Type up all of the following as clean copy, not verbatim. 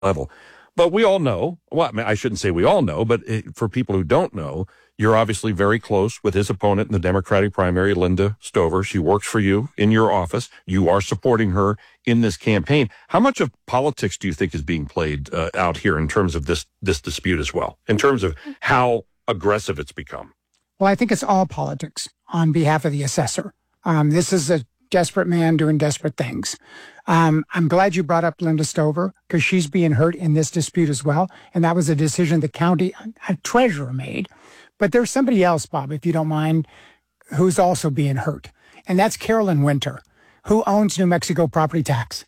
level. But we all know, well, I mean, I shouldn't say we all know, but for people who don't know, you're obviously very close with his opponent in the Democratic primary, Linda Stover. She works for you in your office. You are supporting her in this campaign. How much of politics do you think is being played out here in terms of this dispute as well, in terms of how aggressive it's become? Well, I think it's all politics on behalf of the assessor. This is a desperate man doing desperate things. I'm glad you brought up Linda Stover because she's being hurt in this dispute as well. And that was a decision the county treasurer made. But there's somebody else, Bob, if you don't mind, who's also being hurt. And that's Carolyn Winter, who owns New Mexico Property Tax.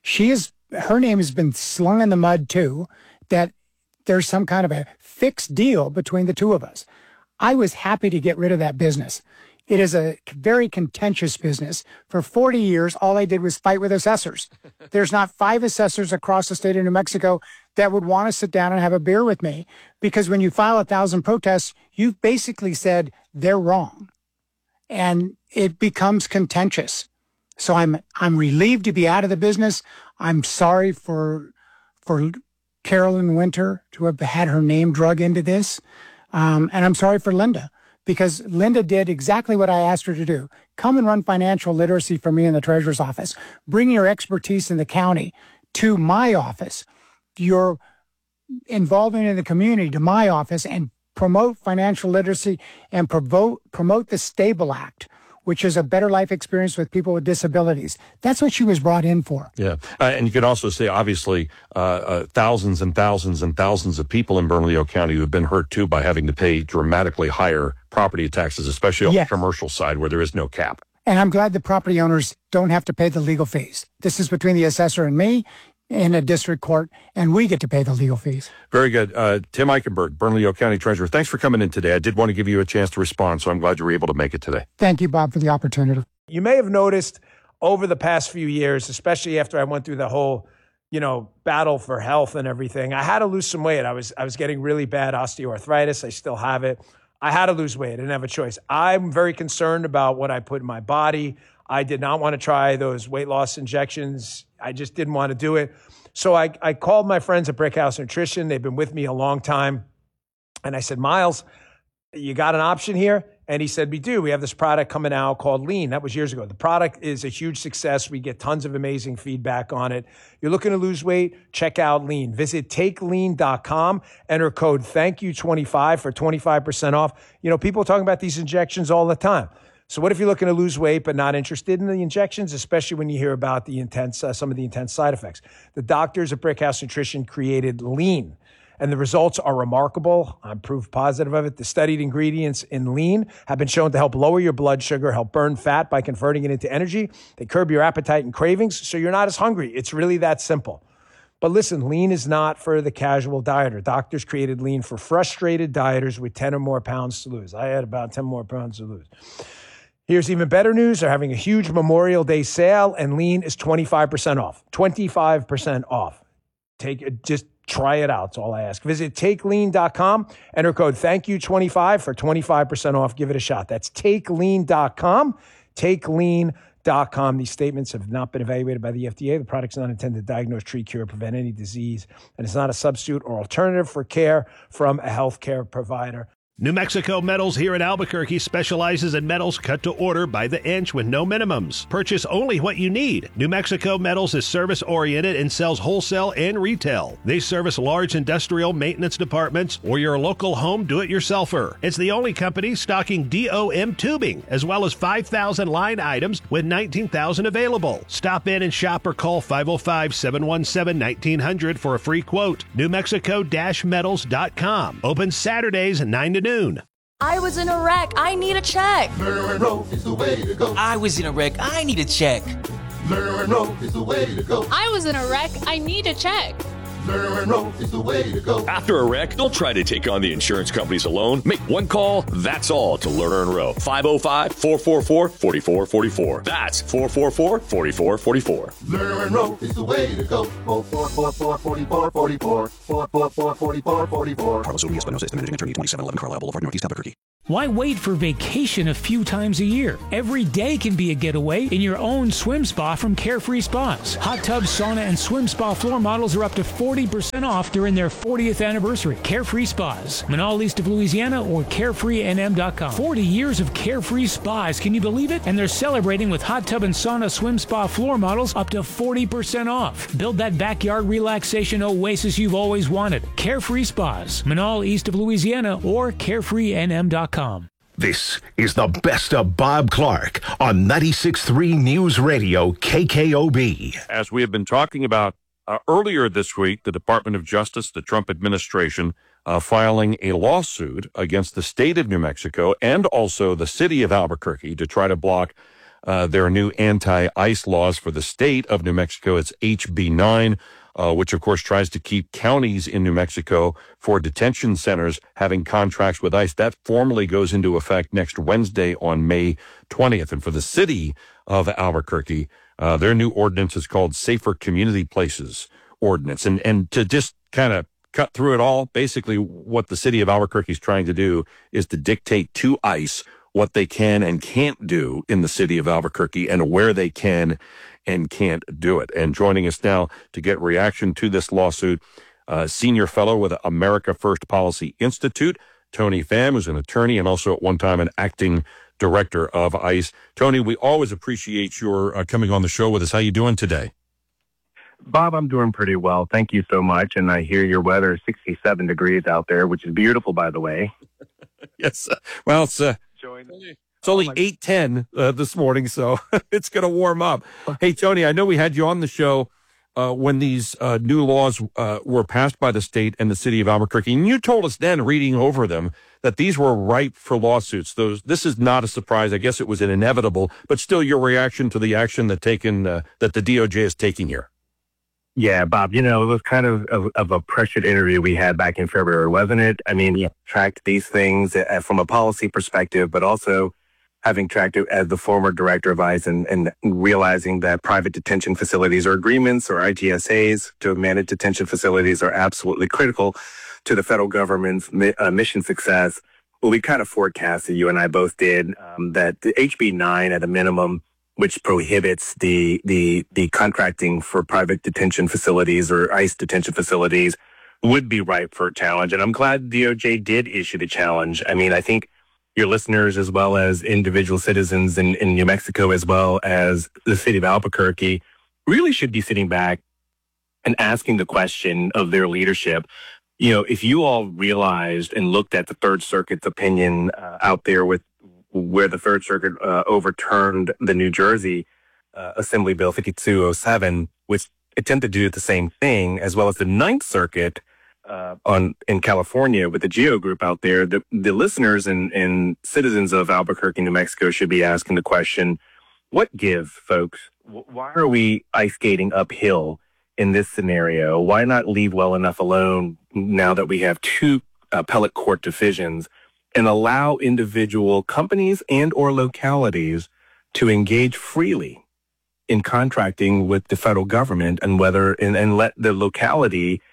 Her name has been slung in the mud too, that there's some kind of a fixed deal between the two of us. I was happy to get rid of that business. It is a very contentious business. For 40 years, all I did was fight with assessors. There's not 5 assessors across the state of New Mexico that would want to sit down and have a beer with me, because when you file 1,000 protests, you've basically said they're wrong. And it becomes contentious. So I'm relieved to be out of the business. I'm sorry for Carolyn Winter to have had her name drug into this. And I'm sorry for Linda, because Linda did exactly what I asked her to do. Come and run financial literacy for me in the treasurer's office. Bring your expertise in the county to my office. Your involvement in the community to my office, and promote financial literacy and promote the STABLE Act, which is a better life experience with people with disabilities. That's what she was brought in for. Yeah. And you could also say, obviously, thousands and thousands and thousands of people in Bernalillo County who have been hurt, too, by having to pay dramatically higher property taxes, especially on the commercial side where there is no cap. And I'm glad the property owners don't have to pay the legal fees. This is between the assessor and me in a district court, and we get to pay the legal fees. Very good. Tim Eichenberg, Bernalillo County Treasurer, thanks for coming in today. I did want to give you a chance to respond, so I'm glad you were able to make it today. Thank you, Bob, for the opportunity. You may have noticed over the past few years, especially after I went through the whole, battle for health and everything, I had to lose some weight. I was getting really bad osteoarthritis. I still have it. I had to lose weight. I didn't have a choice. I'm very concerned about what I put in my body. I did not want to try those weight loss injections. I just didn't want to do it. So I called my friends at Brickhouse Nutrition. They've been with me a long time. And I said, Miles, you got an option here? And he said, we do. We have this product coming out called Lean. That was years ago. The product is a huge success. We get tons of amazing feedback on it. You're looking to lose weight? Check out Lean. Visit takelean.com. Enter code THANKYOU25 for 25% off. People are talking about these injections all the time. So what if you're looking to lose weight but not interested in the injections, especially when you hear about the some of the intense side effects? The doctors at Brickhouse Nutrition created Lean, and the results are remarkable. I'm proof positive of it. The studied ingredients in Lean have been shown to help lower your blood sugar, help burn fat by converting it into energy. They curb your appetite and cravings, so you're not as hungry. It's really that simple. But listen, Lean is not for the casual dieter. Doctors created Lean for frustrated dieters with 10 or more pounds to lose. I had about 10 more pounds to lose. Here's even better news. They're having a huge Memorial Day sale, and Lean is 25% off. 25% off. Just try it out. That's all I ask. Visit takelean.com. Enter code THANKYOU25 for 25% off. Give it a shot. That's takelean.com. Takelean.com. These statements have not been evaluated by the FDA. The product's not intended to diagnose, treat, cure, or prevent any disease, and it's not a substitute or alternative for care from a healthcare provider. New Mexico Metals here in Albuquerque specializes in metals cut to order by the inch with no minimums. Purchase only what you need. New Mexico Metals is service-oriented and sells wholesale and retail. They service large industrial maintenance departments or your local home do-it-yourselfer. It's the only company stocking DOM tubing, as well as 5,000 line items with 19,000 available. Stop in and shop or call 505-717-1900 for a free quote. NewMexico-Metals.com. Open Saturdays 9 to noon. I was in a wreck. I need a check. Monroe is the way to go. I was in a wreck. I need a check. Monroe is the way to go. I was in a wreck. I need a check. Monroe is the way to go. After a wreck, don't try to take on the insurance companies alone. Make one call, that's all, to Lerner and Rowe. 505-444-4444. That's 444-4444. Lerner and Rowe is the way to go. 444-4444. 444-4444. Carlos Urias, Espinosa, Managing Attorney, 2711 Carlisle Boulevard, Northeast Albuquerque. Why wait for vacation a few times a year? Every day can be a getaway in your own swim spa from Carefree Spas. Hot tub, sauna, and swim spa floor models are up to 40% off during their 40th anniversary. Carefree Spas, Manal, east of Louisiana, or carefreenm.com. 40 years of Carefree Spas, can you believe it? And they're celebrating with hot tub and sauna swim spa floor models up to 40% off. Build that backyard relaxation oasis you've always wanted. Carefree Spas, Manal, east of Louisiana, or carefreenm.com. This is the best of Bob Clark on 96.3 News Radio KKOB. As we have been talking about earlier this week, the Department of Justice, the Trump administration, filing a lawsuit against the state of New Mexico and also the city of Albuquerque to try to block their new anti-ICE laws for the state of New Mexico. It's HB 9. Which, of course, tries to keep counties in New Mexico for detention centers having contracts with ICE. That formally goes into effect next Wednesday on May 20th. And for the city of Albuquerque, their new ordinance is called Safer Community Places Ordinance. And to just kind of cut through it all, basically what the city of Albuquerque is trying to do is to dictate to ICE what they can and can't do in the city of Albuquerque and where they can and can't do it. And joining us now to get reaction to this lawsuit, senior fellow with America First Policy Institute, Tony Pham, who's an attorney and also at one time an acting director of ICE. Tony, we always appreciate your coming on the show with us. How you doing today? Bob, I'm doing pretty well. Thank you so much. And I hear your weather is 67 degrees out there, which is beautiful, by the way. Yes. Well, it's only 8:10 this morning, so it's going to warm up. Hey, Tony, I know we had you on the show when these new laws were passed by the state and the city of Albuquerque, and you told us then, reading over them, that these were ripe for lawsuits. This is not a surprise. I guess it was an inevitable, but still your reaction to the action that the DOJ is taking here. Yeah, Bob, it was kind of a pressured interview we had back in February, wasn't it? I mean, tracked these things from a policy perspective, but also having tracked it as the former director of ICE and realizing that private detention facilities or agreements or IGSAs to manage detention facilities are absolutely critical to the federal government's mission success. Well, we kind of forecasted, you and I both did, that the HB 9 at a minimum, which prohibits the contracting for private detention facilities or ICE detention facilities, would be ripe for a challenge. And I'm glad DOJ did issue the challenge. I mean, I think your listeners, as well as individual citizens in New Mexico, as well as the city of Albuquerque, really should be sitting back and asking the question of their leadership. If you all realized and looked at the Third Circuit's opinion out there with where the Third Circuit overturned the New Jersey Assembly Bill 5207, which attempted to do the same thing, as well as the Ninth Circuit in California with the GEO group out there, the listeners and citizens of Albuquerque, New Mexico should be asking the question, what gives, folks? Why are we ice skating uphill in this scenario? Why not leave well enough alone now that we have two appellate court decisions and allow individual companies and or localities to engage freely in contracting with the federal government and let the locality,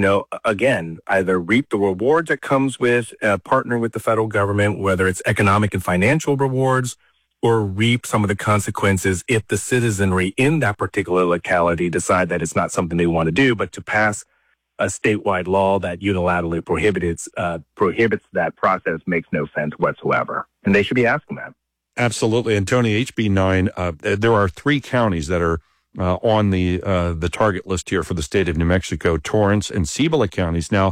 again, either reap the rewards that comes with partnering with the federal government, whether it's economic and financial rewards, or reap some of the consequences if the citizenry in that particular locality decide that it's not something they want to do, but to pass a statewide law that unilaterally prohibits that process makes no sense whatsoever. And they should be asking that. Absolutely. And Tony, HB 9, there are 3 counties that are on the target list here for the state of New Mexico, Torrance and Cibola counties. Now,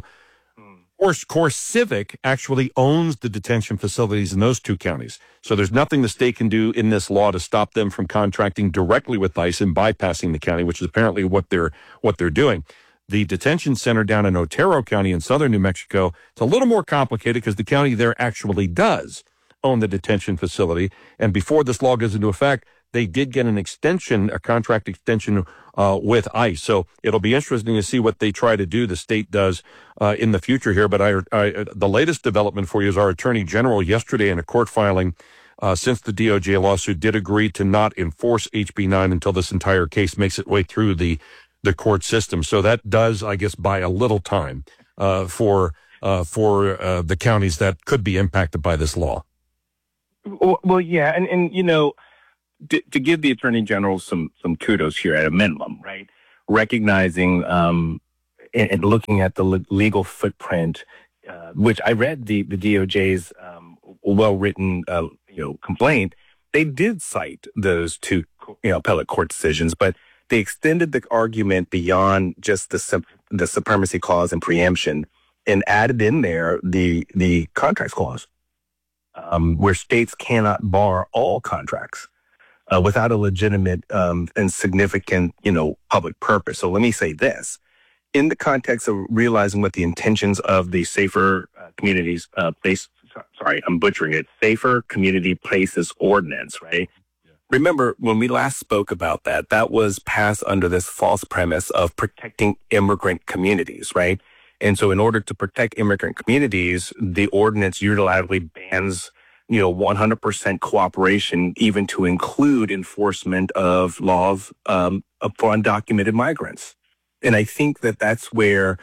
CoreCivic actually owns the detention facilities in those 2 counties. So there's nothing the state can do in this law to stop them from contracting directly with ICE and bypassing the county, which is apparently what they're doing. The detention center down in Otero County in southern New Mexico, it's a little more complicated because the county there actually does own the detention facility. And before this law goes into effect, they did get a contract extension with ICE. So it'll be interesting to see what they try to do, the state does in the future here. But the latest development for you is our Attorney General yesterday in a court filing, since the DOJ lawsuit, did agree to not enforce HB 9 until this entire case makes its way through the court system. So that does, I guess, buy a little time for for the counties that could be impacted by this law. Well, yeah, and you know, to give the Attorney General some kudos here at a minimum, right? Recognizing and looking at the legal footprint, which I read the DOJ's well-written complaint. They did cite those two appellate court decisions, but they extended the argument beyond just the supremacy clause and preemption, and added in there the contracts clause, where states cannot bar all contracts without a legitimate and significant, public purpose. So let me say this. In the context of realizing what the intentions of the Safer Communities, I'm butchering it, Safer Community Places Ordinance, right? Yeah. Remember, when we last spoke about that was passed under this false premise of protecting immigrant communities, right? And so in order to protect immigrant communities, the ordinance unilaterally bans 100% cooperation, even to include enforcement of laws for undocumented migrants. And I think that's where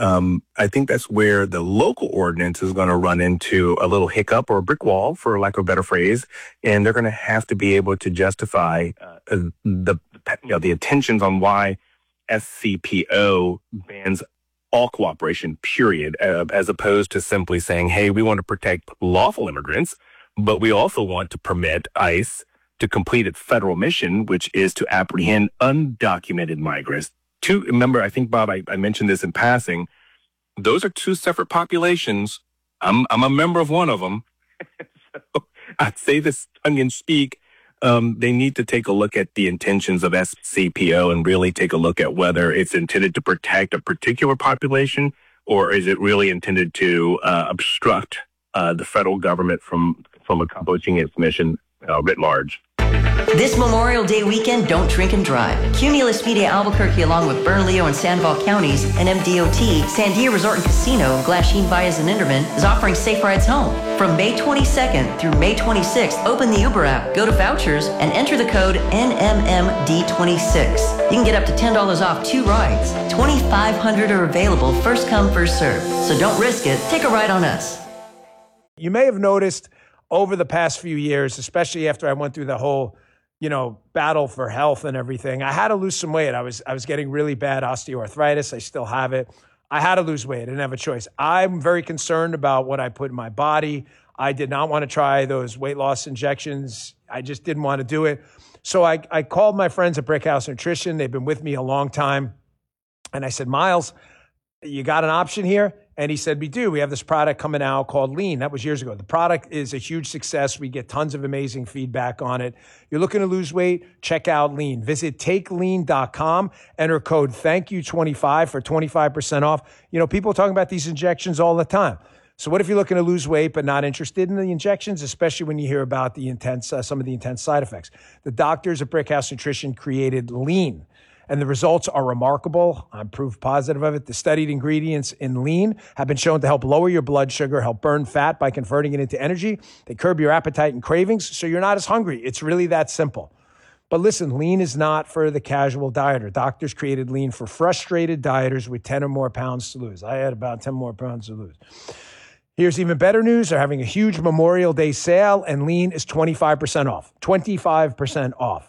the local ordinance is going to run into a little hiccup or a brick wall, for lack of a better phrase, and they're going to have to be able to justify the intentions on why SCPO bans all cooperation, period, as opposed to simply saying, hey, we want to protect lawful immigrants, but we also want to permit ICE to complete its federal mission, which is to apprehend undocumented migrants. Remember, I think, Bob, I mentioned this in passing. Those are two separate populations. I'm a member of one of them. So I'd say this tongue-in-cheek. They need to take a look at the intentions of SCPO and really take a look at whether it's intended to protect a particular population, or is it really intended to obstruct the federal government from accomplishing its mission writ large. This Memorial Day weekend, don't drink and drive. Cumulus Media Albuquerque, along with Bernalillo and Sandoval counties, and MDOT, Sandia Resort and Casino, Glasheen Baez and Inderman, is offering safe rides home. From May 22nd through May 26th, open the Uber app, go to vouchers, and enter the code NMMD26. You can get up to $10 off 2 rides. 2,500 are available, first come, first serve. So don't risk it. Take a ride on us. You may have noticed over the past few years, especially after I went through the whole battle for health and everything, I had to lose some weight. I was getting really bad osteoarthritis. I still have it. I had to lose weight. I didn't have a choice. I'm very concerned about what I put in my body. I did not want to try those weight loss injections. I just didn't want to do it. So I called my friends at Brickhouse Nutrition. They've been with me a long time. And I said, Miles, you got an option here? And he said, we do. We have this product coming out called Lean. That was years ago. The product is a huge success. We get tons of amazing feedback on it. You're looking to lose weight? Check out Lean. Visit takelean.com. Enter code THANKYOU25 for 25% off. People are talking about these injections all the time. So what if you're looking to lose weight but not interested in the injections, especially when you hear about the some of the intense side effects? The doctors at Brickhouse Nutrition created Lean, and the results are remarkable. I'm proof positive of it. The studied ingredients in Lean have been shown to help lower your blood sugar, help burn fat by converting it into energy. They curb your appetite and cravings, so you're not as hungry. It's really that simple. But listen, Lean is not for the casual dieter. Doctors created Lean for frustrated dieters with 10 or more pounds to lose. I had about 10 more pounds to lose. Here's even better news. They're having a huge Memorial Day sale, and Lean is 25% off. 25% off.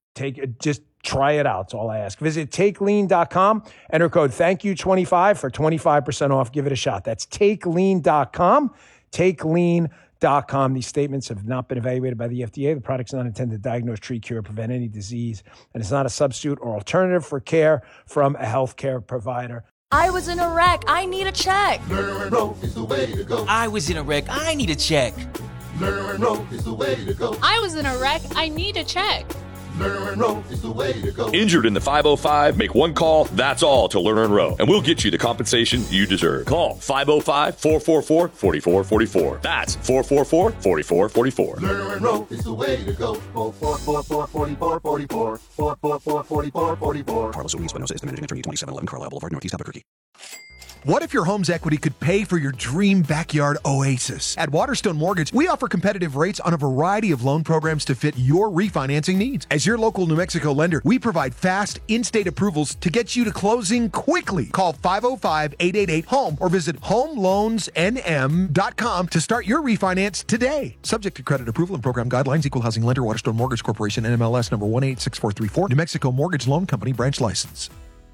Just try it out. That's all I ask. Visit takelean.com. Enter code THANKYOU25 for 25% off. Give it a shot. That's takelean.com. Takelean.com. These statements have not been evaluated by the FDA. The product's not intended to diagnose, treat, cure, or prevent any disease, and it's not a substitute or alternative for care from a healthcare provider. I was in a wreck. I need a check. Learn and roll is the way to go. I was in a wreck. I need a check. Learn and roll is the way to go. I was in a wreck. I need a check. Lerner and Rowe is the way to go. Injured in the 505? Make one call, that's all, to Lerner and Rowe, and we'll get you the compensation you deserve. Call 505-444-4444. That's 444-4444. Lerner and Rowe is the way to go. 444-4444. 444-4444. Carlos O'Neill, Espinosa is the managing attorney, 2711 Carlisle Boulevard, Northeast Albuquerque. What if your home's equity could pay for your dream backyard oasis? At Waterstone Mortgage, we offer competitive rates on a variety of loan programs to fit your refinancing needs. As your local New Mexico lender, we provide fast, in-state approvals to get you to closing quickly. Call 505-888-HOME or visit homeloansnm.com to start your refinance today. Subject to credit approval and program guidelines. Equal Housing Lender, Waterstone Mortgage Corporation, NMLS number 186434, New Mexico Mortgage Loan Company, branch license.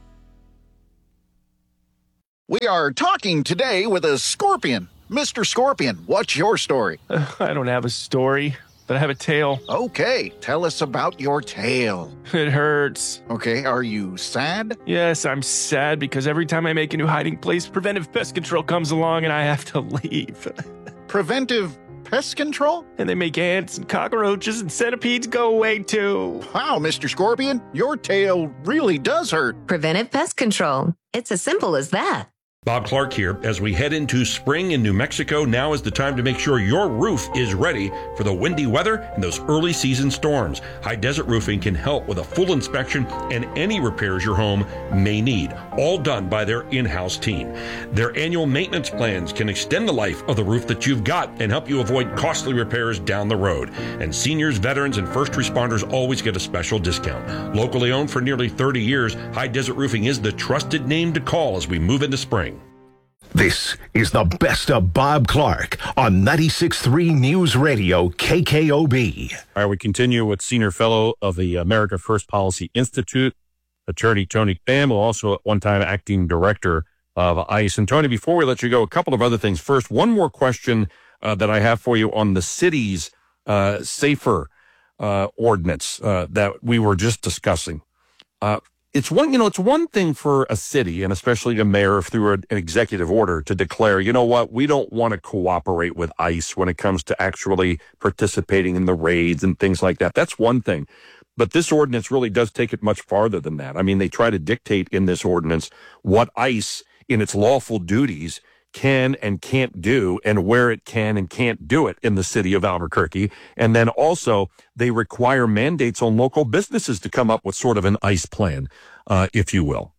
We are talking today with a scorpion. Mr. Scorpion, what's your story? I don't have a story, but I have a tail. Okay, tell us about your tail. It hurts. Okay, are you sad? Yes, I'm sad because every time I make a new hiding place, Preventive Pest Control comes along and I have to leave. Preventive Pest Control? And they make ants and cockroaches and centipedes go away too. Wow, Mr. Scorpion, your tail really does hurt. Preventive Pest Control. It's as simple as that. Bob Clark here. As we head into spring in New Mexico, now is the time to make sure your roof is ready for the windy weather and those early season storms. High Desert Roofing can help with a full inspection and any repairs your home may need, all done by their in-house team. Their annual maintenance plans can extend the life of the roof that you've got and help you avoid costly repairs down the road. And seniors, veterans, and first responders always get a special discount. Locally owned for nearly 30 years, High Desert Roofing is the trusted name to call as we move into spring. This is the best of Bob Clark on 96.3 News Radio, KKOB. All right, we continue with Senior Fellow of the America First Policy Institute, Attorney Tony Pham, also at one time Acting Director of ICE. And Tony, before we let you go, a couple of other things. First, one more question that I have for you on the city's SAFER ordinance that we were just discussing. It's one thing for a city and especially a mayor through an executive order to declare, you know what, we don't want to cooperate with ICE when it comes to actually participating in the raids and things like that. That's one thing. But this ordinance really does take it much farther than that. I mean, they try to dictate in this ordinance what ICE in its lawful duties can and can't do and where it can and can't do it in the city of Albuquerque. And then also they require mandates on local businesses to come up with sort of an ICE plan, if you will.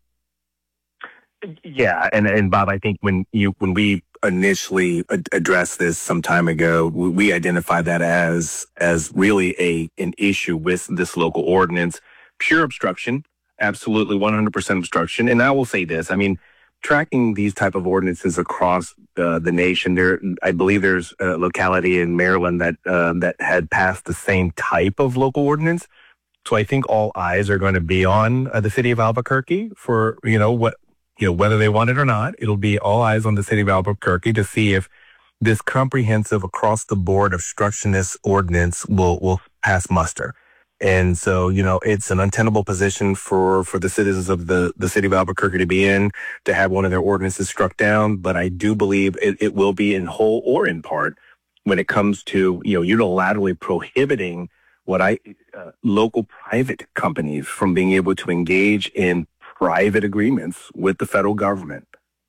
Yeah. And Bob, I think when we initially addressed this some time ago, we identified that as really an issue with this local ordinance, pure obstruction, absolutely 100% obstruction. And I will say this, I mean, tracking these type of ordinances across the nation, I believe there's a locality in Maryland that had passed the same type of local ordinance. So I think all eyes are going to be on the city of Albuquerque for whether they want it or not. It'll be all eyes on the city of Albuquerque to see if this comprehensive across the board obstructionist ordinance will pass muster. And so, it's an untenable position for the citizens of the city of Albuquerque to be in, to have one of their ordinances struck down. But I do believe it will be in whole or in part when it comes to, unilaterally prohibiting local private companies from being able to engage in private agreements with the federal government.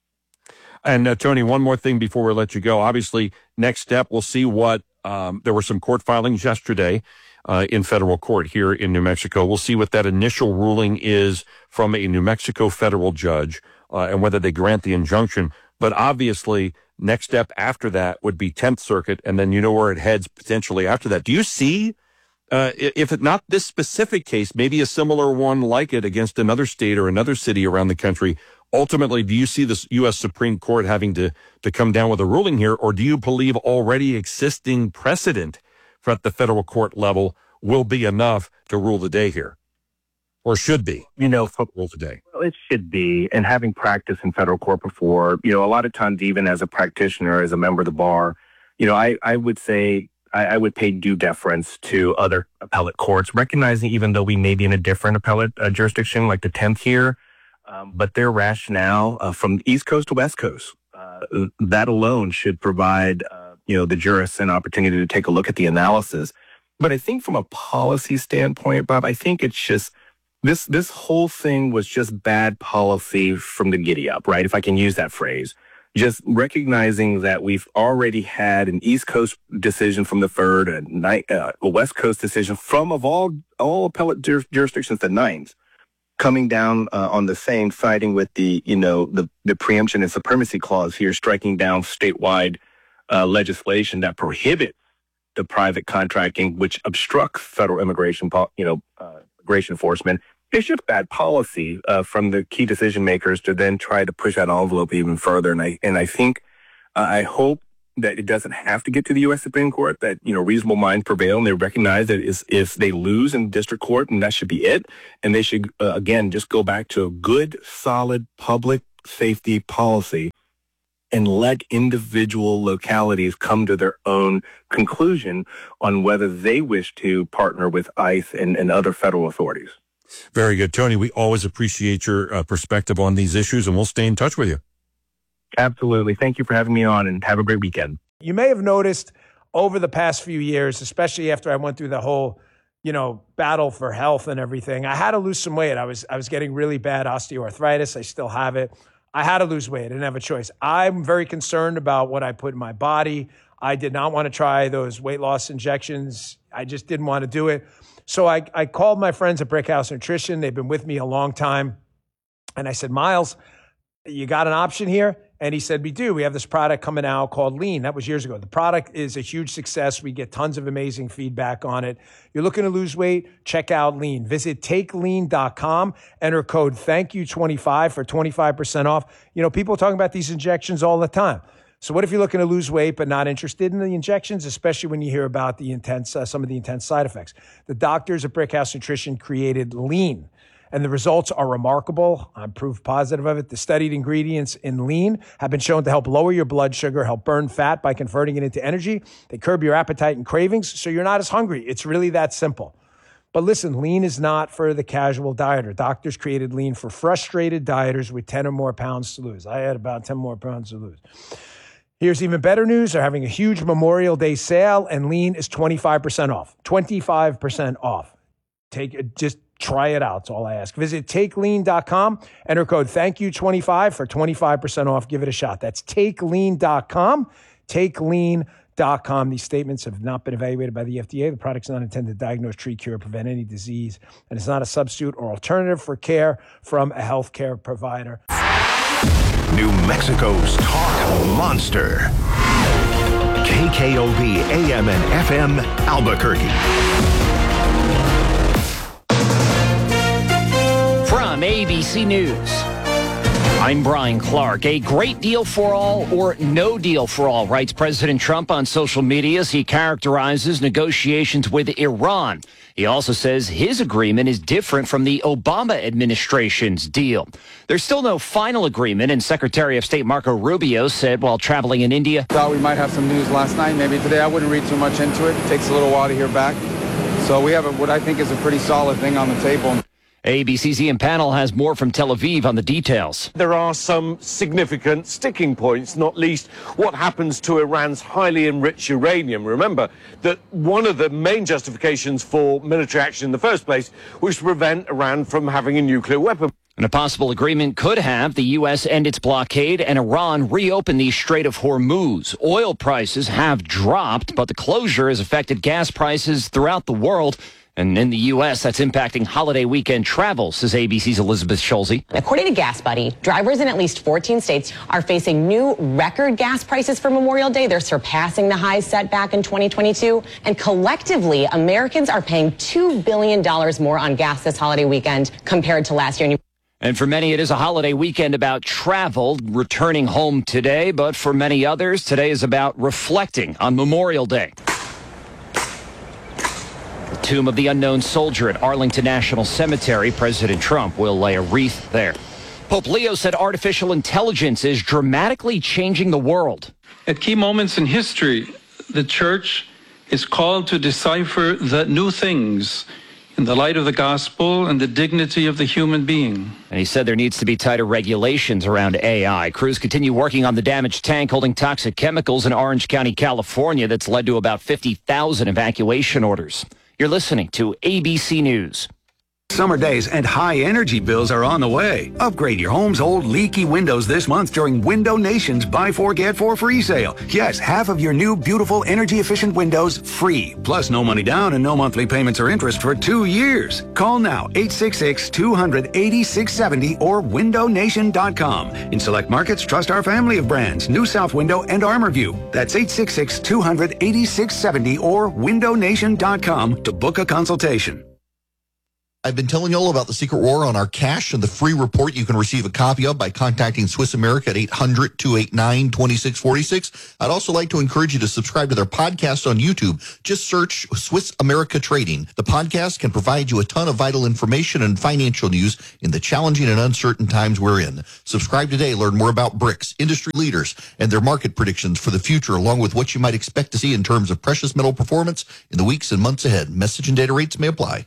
And Tony, one more thing before we let you go. Obviously, next step, we'll see what, there were some court filings yesterday in federal court here in New Mexico. We'll see what that initial ruling is from a New Mexico federal judge and whether they grant the injunction. But obviously, next step after that would be 10th Circuit, and then you know where it heads potentially after that. Do you see, if it not this specific case, maybe a similar one like it against another state or another city around the country? Ultimately, do you see the U.S. Supreme Court having to come down with a ruling here, or do you believe already existing precedent at the federal court level will be enough to rule the day here, or should be, rule the day? Well, it should be. And having practiced in federal court before, a lot of times, even as a practitioner, as a member of the bar, I would say I would pay due deference to other appellate courts, recognizing even though we may be in a different appellate jurisdiction, like the 10th here, but their rationale from East Coast to West Coast, that alone should provide the jurists an opportunity to take a look at the analysis. But I think from a policy standpoint, Bob, I think it's just this whole thing was just bad policy from the giddy up, right? If I can use that phrase. Just recognizing that we've already had an East Coast decision from the 3rd, a West Coast decision from of all appellate jurisdictions, the 9th, coming down on the same, siding with the preemption and supremacy clause here, striking down statewide legislation that prohibits the private contracting, which obstructs federal immigration enforcement. It's just bad policy from the key decision makers to then try to push that envelope even further. And I think, I hope that it doesn't have to get to the U.S. Supreme Court, that, reasonable minds prevail and they recognize that if they lose in district court, and that should be it. And they should, again, just go back to a good, solid public safety policy and let individual localities come to their own conclusion on whether they wish to partner with ICE and other federal authorities. Very good. Tony, we always appreciate your perspective on these issues, and we'll stay in touch with you. Absolutely. Thank you for having me on, and have a great weekend. You may have noticed over the past few years, especially after I went through the whole, battle for health and everything, I had to lose some weight. I was getting really bad osteoarthritis. I still have it. I had to lose weight. I didn't have a choice. I'm very concerned about what I put in my body. I did not want to try those weight loss injections. I just didn't want to do it. So I called my friends at Brickhouse Nutrition. They've been with me a long time. And I said, Miles, you got an option here? And he said, we do. We have this product coming out called Lean. That was years ago. The product is a huge success. We get tons of amazing feedback on it. You're looking to lose weight? Check out Lean. Visit takelean.com. Enter code THANKYOU25 for 25% off. People are talking about these injections all the time. So what if you're looking to lose weight but not interested in the injections, especially when you hear about the some of the intense side effects? The doctors at Brickhouse Nutrition created Lean, and the results are remarkable. I'm proof positive of it. The studied ingredients in Lean have been shown to help lower your blood sugar, help burn fat by converting it into energy. They curb your appetite and cravings, so you're not as hungry. It's really that simple. But listen, Lean is not for the casual dieter. Doctors created Lean for frustrated dieters with 10 or more pounds to lose. I had about 10 more pounds to lose. Here's even better news. They're having a huge Memorial Day sale, and Lean is 25% off. 25% off. Just try it out. That's all I ask. Visit takelean.com. Enter code THANKYOU25 for 25% off. Give it a shot. That's takelean.com. Takelean.com. These statements have not been evaluated by the FDA. The product's not intended to diagnose, treat, cure, prevent any disease, and it's not a substitute or alternative for care from a healthcare provider. New Mexico's talk monster. KKOB AM and FM Albuquerque. From ABC News, I'm Brian Clark. A great deal for all or no deal for all, writes President Trump on social media as he characterizes negotiations with Iran. He also says his agreement is different from the Obama administration's deal. There's still no final agreement, and Secretary of State Marco Rubio said while traveling in India, thought we might have some news last night, maybe today. I wouldn't read too much into it. It takes a little while to hear back. So we have what I think is a pretty solid thing on the table. ABC's Ian Pannell has more from Tel Aviv on the details. There are some significant sticking points, not least what happens to Iran's highly enriched uranium. Remember that one of the main justifications for military action in the first place was to prevent Iran from having a nuclear weapon. And a possible agreement could have the U.S. end its blockade and Iran reopen the Strait of Hormuz. Oil prices have dropped, but the closure has affected gas prices throughout the world. And in the U.S., that's impacting holiday weekend travel, says ABC's Elizabeth Schulze. According to Gas Buddy, drivers in at least 14 states are facing new record gas prices for Memorial Day. They're surpassing the highs set back in 2022. And collectively, Americans are paying $2 billion more on gas this holiday weekend compared to last year. And for many, it is a holiday weekend about travel, returning home today. But for many others, today is about reflecting on Memorial Day. Tomb of the unknown soldier at Arlington National Cemetery. President Trump will lay a wreath there. Pope Leo said artificial intelligence is dramatically changing the world. At key moments in history, the church is called to decipher the new things in the light of the gospel and the dignity of the human being. And he said there needs to be tighter regulations around AI. Crews continue working on the damaged tank holding toxic chemicals in Orange County, California, that's led to about 50,000 evacuation orders. You're listening to ABC News. Summer days and high energy bills are on the way. Upgrade your home's old leaky windows this month during Window Nation's Buy 4 Get 4 free sale. Yes, half of your new beautiful energy efficient windows free. Plus no money down and no monthly payments or interest for 2 years. Call now 866-200-8670 or windownation.com. In select markets, trust our family of brands, New South Window and ArmorView. That's 866-200-8670 or windownation.com to book a consultation. I've been telling you all about the Secret War on our cash and the free report you can receive a copy of by contacting Swiss America at 800-289-2646. I'd also like to encourage you to subscribe to their podcast on YouTube. Just search Swiss America Trading. The podcast can provide you a ton of vital information and financial news in the challenging and uncertain times we're in. Subscribe today. Learn more about BRICS, industry leaders, and their market predictions for the future, along with what you might expect to see in terms of precious metal performance in the weeks and months ahead. Message and data rates may apply.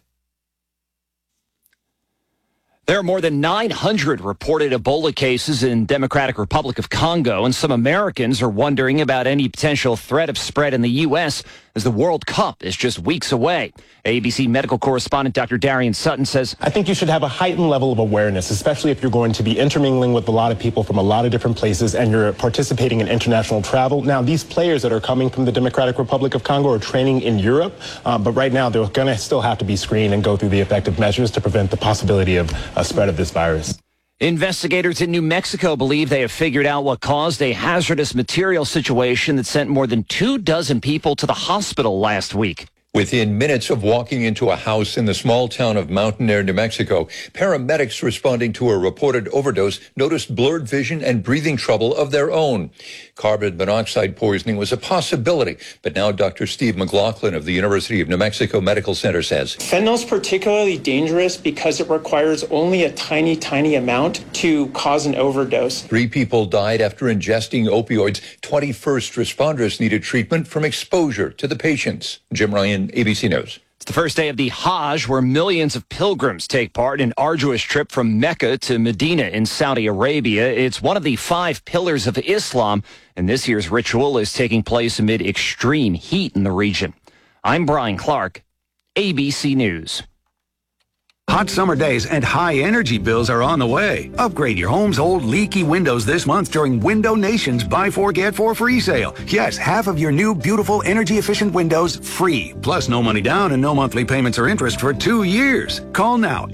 There are more than 900 reported Ebola cases in Democratic Republic of Congo, and some Americans are wondering about any potential threat of spread in the U.S. as the World Cup is just weeks away. ABC medical correspondent Dr. Darian Sutton says, I think you should have a heightened level of awareness, especially if you're going to be intermingling with a lot of people from a lot of different places and you're participating in international travel. Now, these players that are coming from the Democratic Republic of Congo are training in Europe, but right now they're going to still have to be screened and go through the effective measures to prevent the possibility of a spread of this virus. Investigators in New Mexico believe they have figured out what caused a hazardous material situation that sent more than 24 people to the hospital last week. Within minutes of walking into a house in the small town of Mountain Air, New Mexico, paramedics responding to a reported overdose noticed blurred vision and breathing trouble of their own. Carbon monoxide poisoning was a possibility, but now Dr. Steve McLaughlin of the University of New Mexico Medical Center says fentanyl is particularly dangerous because it requires only a tiny amount to cause an overdose. 3 people died after ingesting opioids. 21st responders needed treatment from exposure to the patients. Jim Ryan, ABC News. It's the first day of the Hajj, where millions of pilgrims take part in an arduous trip from Mecca to Medina in Saudi Arabia. It's one of the 5 pillars of Islam, and this year's ritual is taking place amid extreme heat in the region. I'm Brian Clark, ABC News. Hot summer days and high energy bills are on the way. Upgrade your home's old leaky windows this month during Window Nation's Buy 4 Get 4 free sale. Yes, half of your new beautiful energy efficient windows free. Plus no money down and no monthly payments or interest for 2 years. Call now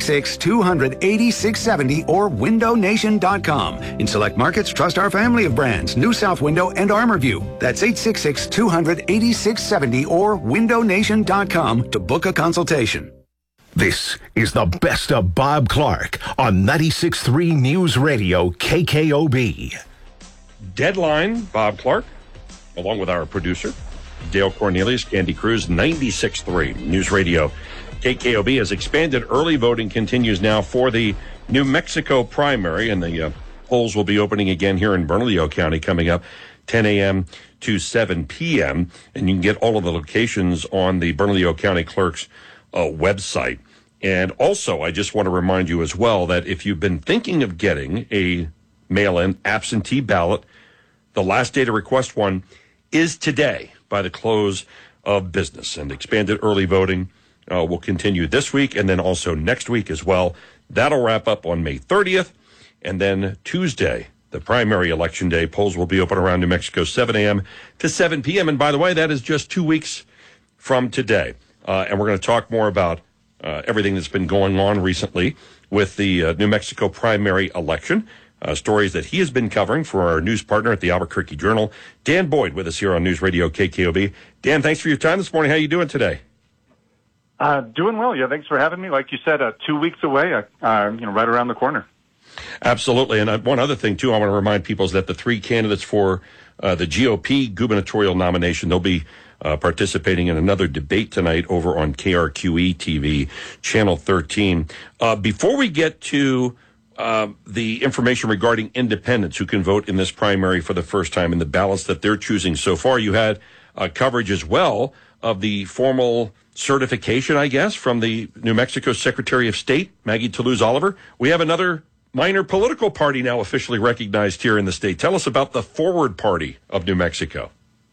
866-200-8670 or windownation.com. In select markets, trust our family of brands, New South Window and ArmorView. That's 866-200-8670 or windownation.com to book a consultation. This is the best of Bob Clark on 96.3 News Radio KKOB. Deadline, Bob Clark, along with our producer, Dale Cornelius, Candy Cruz, 96.3 News Radio KKOB has expanded. Early voting continues now for the New Mexico primary, and the polls will be opening again here in Bernalillo County coming up 10 a.m. to 7 p.m., and you can get all of the locations on the Bernalillo County Clerk's website. And also, I just want to remind you as well that if you've been thinking of getting a mail-in absentee ballot, the last day to request one is today by the close of business. And expanded early voting will continue this week and then also next week as well. That'll wrap up on May 30th. And then Tuesday, the primary election day, polls will be open around New Mexico 7 a.m. to 7 p.m. And by the way, that is just 2 weeks from today. And we're going to talk more about everything that's been going on recently with the New Mexico primary election, stories that he has been covering for our news partner at the Albuquerque Journal. Dan Boyd with us here on News Radio KKOB. Dan, thanks for your time this morning. How are you doing today? Doing well. Yeah, thanks for having me. Like you said, 2 weeks away, right around the corner. Absolutely. And one other thing, too, I want to remind people is that the 3 candidates for the GOP gubernatorial nomination, they'll be participating in another debate tonight over on KRQE TV, Channel 13. Before we get to the information regarding independents who can vote in this primary for the first time in the ballots that they're choosing so far, you had coverage as well of the formal certification, I guess, from the New Mexico Secretary of State, Maggie Toulouse-Oliver. We have another minor political party now officially recognized here in the state. Tell us about the Forward Party of New Mexico.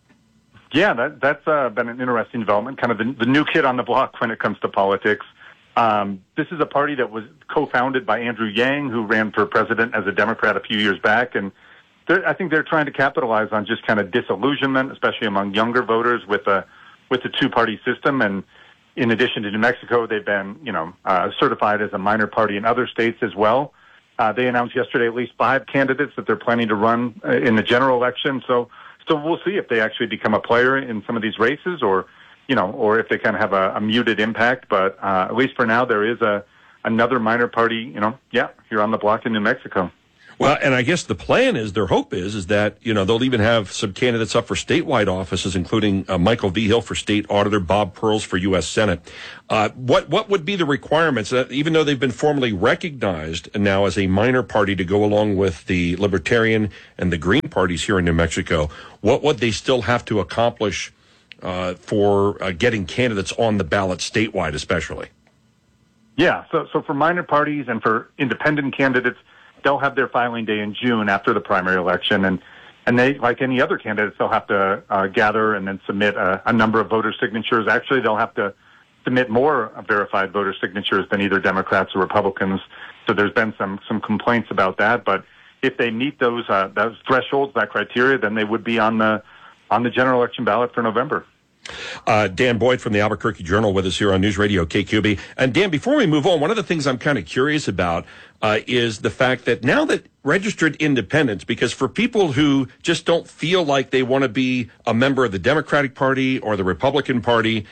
Yeah, that's been an interesting development, kind of the new kid on the block when it comes to politics. This is a party that was co-founded by Andrew Yang, who ran for president as a Democrat a few years back. And I think they're trying to capitalize on just kind of disillusionment, especially among younger voters, with the two-party system. And in addition to New Mexico, they've been, certified as a minor party in other states as well. They announced yesterday at least 5 candidates that they're planning to run in the general election. So we'll see if they actually become a player in some of these races, or if they kind of have a muted impact. But at least for now, there is another minor party, here on the block in New Mexico. Well, and I guess the plan is, their hope is that, they'll even have some candidates up for statewide offices, including Michael Vigil for state auditor, Bob Pearls for U.S. Senate. What would be the requirements, even though they've been formally recognized now as a minor party to go along with the Libertarian and the Green parties here in New Mexico? What would they still have to accomplish for getting candidates on the ballot statewide, especially? Yeah, so for minor parties and for independent candidates, they'll have their filing day in June after the primary election, and they, like any other candidates, they'll have to gather and then submit a number of voter signatures. Actually, they'll have to submit more verified voter signatures than either Democrats or Republicans. So there's been some complaints about that. But if they meet those thresholds, that criteria, then they would be on the general election ballot for November. Dan Boyd from the Albuquerque Journal with us here on News Radio KQB. And Dan, before we move on, one of the things I'm kind of curious about is the fact that now that registered independents, because for people who just don't feel like they want to be a member of the Democratic Party or the Republican Party,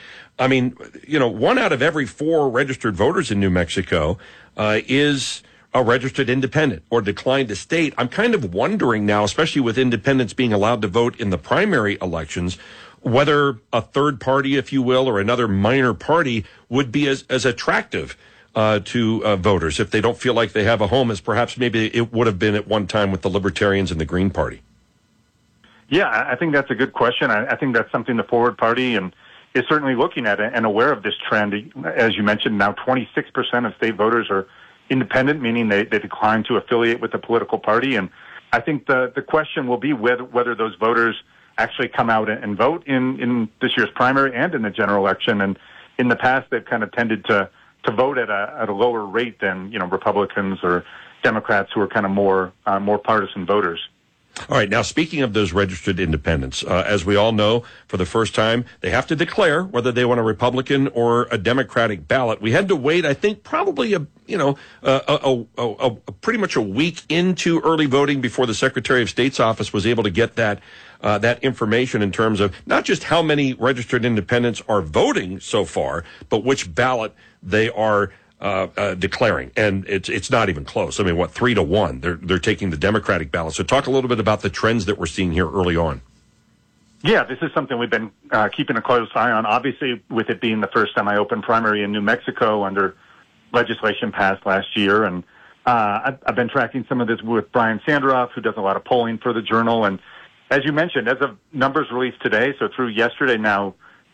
1 out of every 4 registered voters in New Mexico is a registered independent or declined to state. I'm kind of wondering now, especially with independents being allowed to vote in the primary elections, whether a third party, if you will, or another minor party would be as attractive to voters if they don't feel like they have a home as perhaps maybe it would have been at one time with the Libertarians and the Green Party. Yeah, I think that's a good question. I think that's something the Forward Party is certainly looking at and aware of this trend. As you mentioned, now 26% of state voters are independent, meaning they decline to affiliate with a political party. And I think the question will be whether those voters actually come out and vote in this year's primary and in the general election. And in the past, they've kind of tended to vote at a lower rate than, Republicans or Democrats who are kind of more partisan voters. All right. Now, speaking of those registered independents, as we all know, for the first time, they have to declare whether they want a Republican or a Democratic ballot. We had to wait, I think, probably pretty much a week into early voting before the Secretary of State's office was able to get that information in terms of not just how many registered independents are voting so far, but which ballot they are declaring. And it's not even close. 3-1. They're taking the Democratic ballot. So talk a little bit about the trends that we're seeing here early on. Yeah, this is something we've been keeping a close eye on. Obviously, with it being the first semi-open primary in New Mexico under legislation passed last year. And I've been tracking some of this with Brian Sanderoff, who does a lot of polling for the Journal. And as you mentioned, as of numbers released today, so through yesterday now,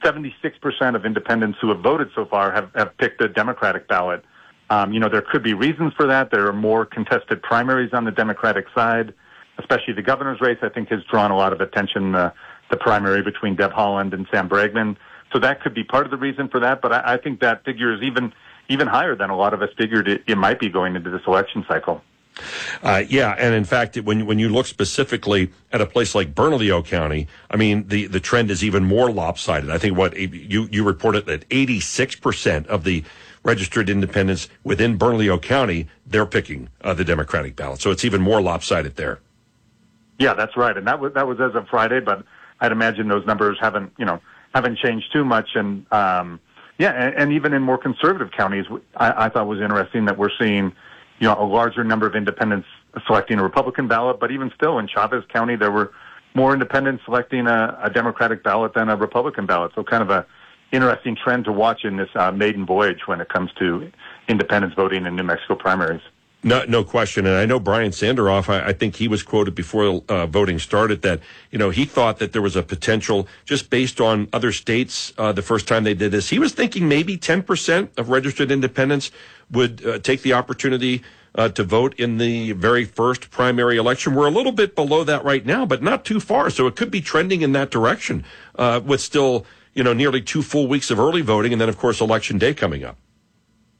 76% of independents who have voted so far have picked the Democratic ballot. There could be reasons for that. There are more contested primaries on the Democratic side, especially the governor's race, I think, has drawn a lot of attention, the primary between Deb Haaland and Sam Bregman. So that could be part of the reason for that. But I think that figure is even higher than a lot of us figured it might be going into this election cycle. And in fact, when you look specifically at a place like Bernalillo County, the trend is even more lopsided. I think you reported that 86% of the registered independents within Bernalillo County, they're picking the Democratic ballot. So it's even more lopsided there. Yeah, that's right. And that was as of Friday, but I'd imagine those numbers haven't changed too much. And and even in more conservative counties, I thought was interesting that we're seeing a larger number of independents selecting a Republican ballot, but even still in Chavez County, there were more independents selecting a Democratic ballot than a Republican ballot. So kind of a interesting trend to watch in this maiden voyage when it comes to independents voting in New Mexico primaries. No question. And I know Brian Sanderoff, I think he was quoted before voting started that, he thought that there was a potential just based on other states the first time they did this. He was thinking maybe 10% of registered independents would take the opportunity to vote in the very first primary election. We're a little bit below that right now, but not too far. So it could be trending in that direction with still, nearly 2 full weeks of early voting and then, of course, Election Day coming up.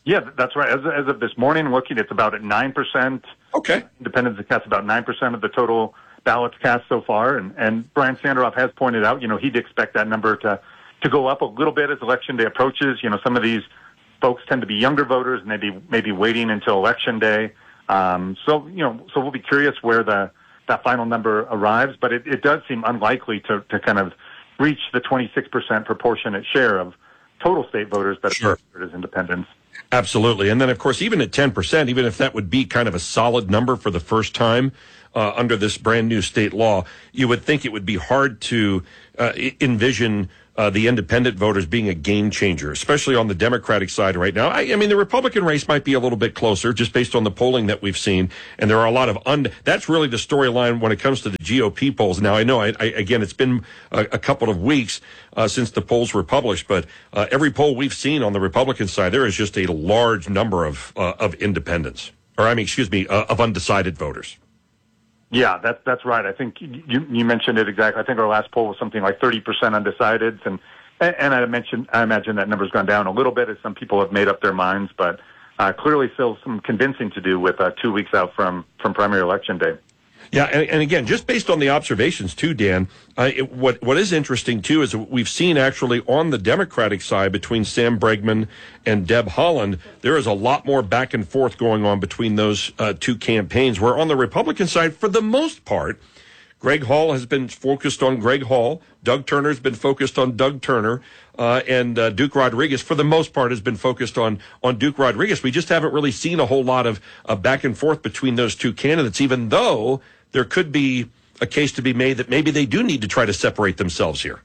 Yeah, that's right. As of this morning, looking, it's about at 9%. Okay. Independents have cast about 9% of the total ballots cast so far. And Brian Sanderoff has pointed out, he'd expect that number to go up a little bit as Election Day approaches. Some of these folks tend to be younger voters and maybe waiting until Election Day. So we'll be curious where that final number arrives, but it does seem unlikely to kind of reach the 26% proportionate share of total state voters that are registered as independents. Absolutely. And then, of course, even at 10%, even if that would be kind of a solid number for the first time under this brand new state law, you would think it would be hard to envision the independent voters being a game changer, especially on the Democratic side right now. I mean, the Republican race might be a little bit closer just based on the polling that we've seen. And there are a lot of that's really the storyline when it comes to the GOP polls. Now, I know, again, it's been a couple of weeks since the polls were published, but every poll we've seen on the Republican side, there is just a large number of independents, of undecided voters. Yeah, that's right. I think you mentioned it exactly. I think our last poll was something like 30% undecideds, and I imagine that number's gone down a little bit as some people have made up their minds, but clearly still some convincing to do with 2 weeks out from primary election day. Yeah, and again, just based on the observations too, Dan, what is interesting too is we've seen actually on the Democratic side between Sam Bregman and Deb Haaland, there is a lot more back and forth going on between those two campaigns, where on the Republican side, for the most part, Greg Hall has been focused on Greg Hall, Doug Turner's been focused on Doug Turner, and Duke Rodriguez, for the most part, has been focused on Duke Rodriguez. We just haven't really seen a whole lot of back and forth between those two candidates, even though there could be a case to be made that maybe they do need to try to separate themselves here.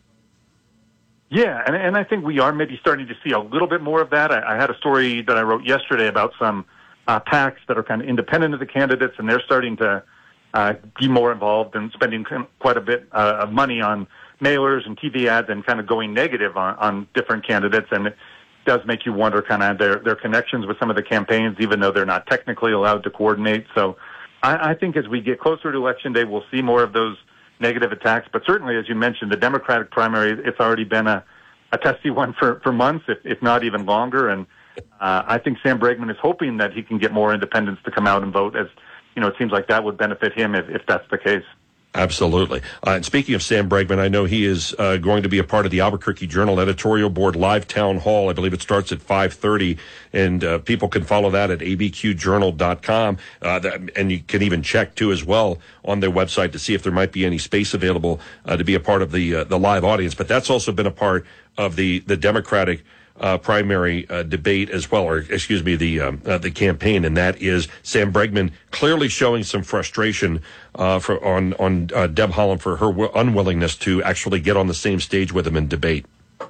Yeah, and I think we are maybe starting to see a little bit more of that. I had a story that I wrote yesterday about some PACs that are kind of independent of the candidates, and they're starting to be more involved and spending quite a bit of money on mailers and TV ads and kind of going negative on different candidates. And it does make you wonder kind of their connections with some of the campaigns, even though they're not technically allowed to coordinate. So I think as we get closer to Election Day, we'll see more of those negative attacks. But certainly, as you mentioned, the Democratic primary, it's already been a testy one for months, if not even longer. And I think Sam Bregman is hoping that he can get more independents to come out and vote, as it seems like that would benefit him if that's the case. Absolutely. And speaking of Sam Bregman, I know he is going to be a part of the Albuquerque Journal editorial board live town hall. I believe it starts at 5:30, and people can follow that at abqjournal.com. And you can even check, too, as well on their website to see if there might be any space available to be a part of the live audience. But that's also been a part of the Democratic primary debate as well, or excuse me, the campaign, and that is Sam Bregman clearly showing some frustration on Deb Haaland for her unwillingness to actually get on the same stage with him and debate.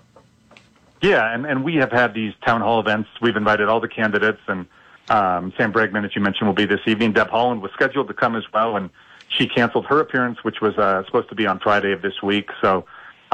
Yeah, and we have had these town hall events. We've invited all the candidates, and Sam Bregman, as you mentioned, will be this evening. Deb Haaland was scheduled to come as well, and she canceled her appearance, which was supposed to be on Friday of this week. So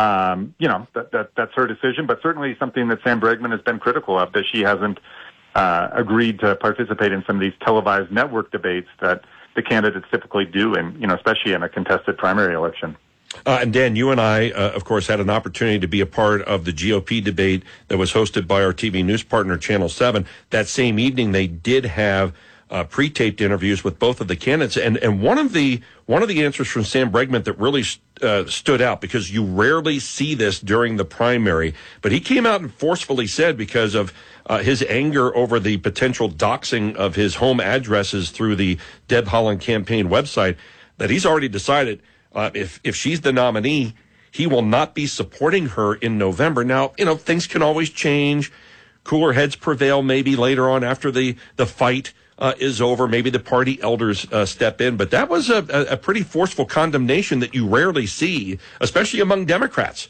that's her decision, but certainly something that Sam Bregman has been critical of, that she hasn't agreed to participate in some of these televised network debates that the candidates typically do, and especially in a contested primary election. And Dan, you and I, of course, had an opportunity to be a part of the GOP debate that was hosted by our TV news partner, Channel 7. That same evening, they did have pre-taped interviews with both of the candidates, and one of the answers from Sam Bregman that really stood out, because you rarely see this during the primary, but he came out and forcefully said, because of his anger over the potential doxing of his home addresses through the Deb Haaland campaign website, that he's already decided if she's the nominee, he will not be supporting her in November. Now, things can always change. Cooler heads prevail maybe later on after the fight is over. Maybe the party elders step in. But that was a pretty forceful condemnation that you rarely see, especially among Democrats,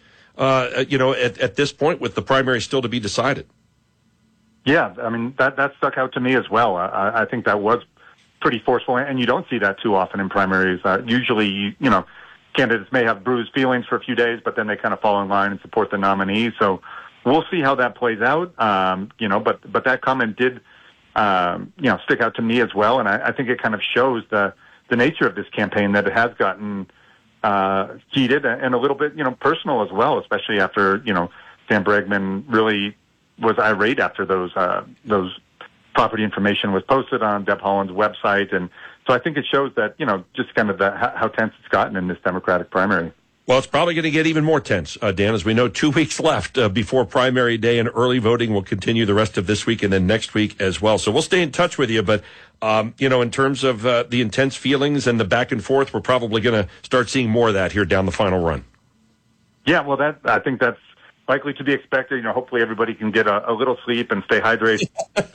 at this point with the primary still to be decided. Yeah, I mean, that stuck out to me as well. I think that was pretty forceful, and you don't see that too often in primaries. Usually, candidates may have bruised feelings for a few days, but then they kind of fall in line and support the nominee. So we'll see how that plays out. But that comment did stick out to me as well, and I think it kind of shows the nature of this campaign, that it has gotten heated and a little bit personal as well, especially after Sam Bregman really was irate after those property information was posted on Deb Haaland's website. And so I think it shows that, just kind of how tense it's gotten in this Democratic primary. Well, it's probably going to get even more tense, Dan, as we know 2 weeks left before primary day, and early voting will continue the rest of this week and then next week as well. So we'll stay in touch with you. But, in terms of the intense feelings and the back and forth, we're probably going to start seeing more of that here down the final run. Yeah, well, I think that's likely to be expected. Hopefully everybody can get a little sleep and stay hydrated.